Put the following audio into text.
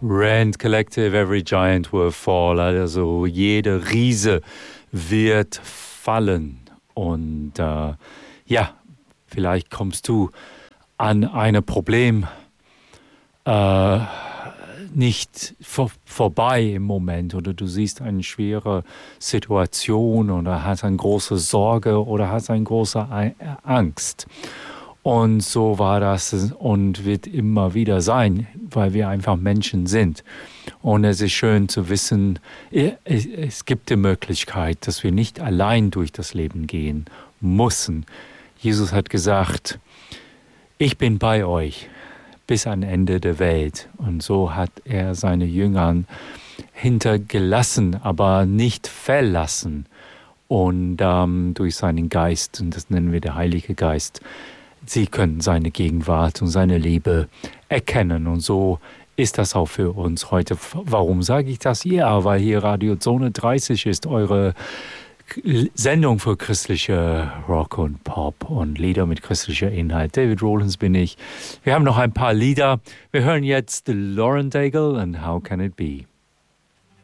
Rand Collective, Every Giant Will Fall. Also jeder Riese wird fallen. Und vielleicht kommst du an einem Problem nicht vorbei im Moment, oder du siehst eine schwere Situation oder hast eine große Sorge oder hast eine große Angst. Und so war das und wird immer wieder sein, weil wir einfach Menschen sind. Und es ist schön zu wissen, es gibt die Möglichkeit, dass wir nicht allein durch das Leben gehen müssen. Jesus hat gesagt, ich bin bei euch bis ans Ende der Welt. Und so hat er seine Jüngern hintergelassen, aber nicht verlassen. Und durch seinen Geist, und das nennen wir der Heilige Geist, sie können seine Gegenwart und seine Liebe erkennen. Und so ist das auch für uns heute. Warum sage ich das? Ja, weil hier Radio Zone 30 ist, eure Sendung für christliche Rock und Pop und Lieder mit christlicher Inhalt. David Rollins bin ich. Wir haben noch ein paar Lieder. Wir hören jetzt Lauren Daigle und How Can It Be?